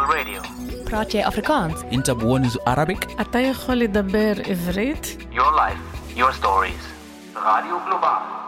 Global Radio. براتي أفريكانس. أنت بونز Arabic. אתה יכול לדבר עברית? Your life, your stories. Radio Global.